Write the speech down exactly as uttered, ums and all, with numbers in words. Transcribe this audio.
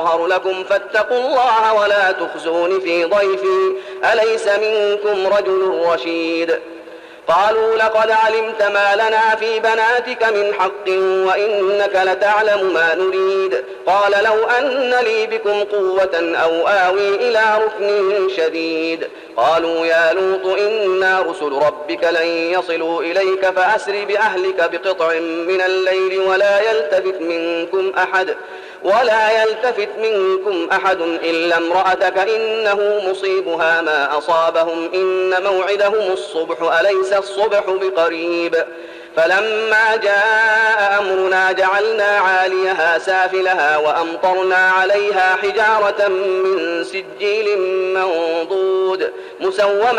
أظهر لكم فاتقوا الله ولا تخزون في ضيفي أليس منكم رجل رشيد. قالوا لقد علمت ما لنا في بناتك من حق وإنك لتعلم ما نريد. قال لو أن لي بكم قوة أو آوي إلى ركن شديد. قالوا يا لوط إنا رسل ربك لن يصلوا إليك فأسر بأهلك بقطع من الليل ولا يلتفت منكم أحد ولا يلتفت منكم أحد إلا امرأتك إنه مصيبها ما أصابهم إن موعدهم الصبح أليس الصبح بقريب. فلما جاء أمرنا جعلنا عاليها سافلها وأمطرنا عليها حجارة من سجيل منضود مسومة